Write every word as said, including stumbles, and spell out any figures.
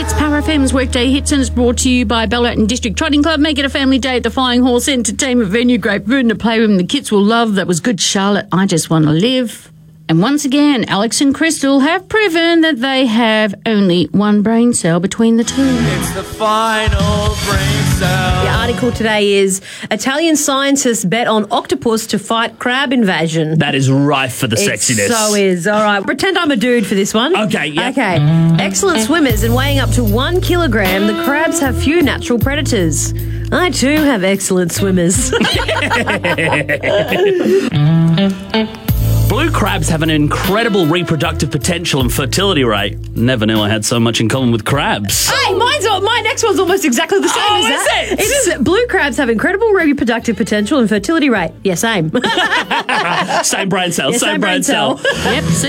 It's Power F M's Workday Hits, and it's brought to you by Ballarat District Trotting Club. Make it a family day at the Flying Horse Entertainment Venue. Great food and a playroom the kids will love. That was good, Charlotte. I just want to live. And once again, Alex and Crystal have proven that they have only one brain cell between the two. It's the final brain cell. The article today is Italian scientists bet on octopus to fight crab invasion. That is rife for the It sexiness. so is. All right. Pretend I'm a dude for this one. Okay, yeah. Okay. Excellent swimmers and weighing up to one kilogram, the crabs have few natural predators. I too have excellent swimmers. Blue crabs have an incredible reproductive potential and fertility rate. Never knew I had so much in common with crabs. Hey, mine's al- my next one's almost exactly the same Oh, as is that. it? It's blue crabs have incredible reproductive potential and fertility rate. Yeah, same. Same brain cell, Yeah, same, brain cell. Yep.